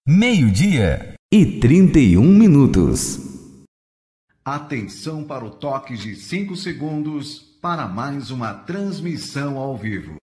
12h31. Atenção para o toque de 5 segundos para mais uma transmissão ao vivo.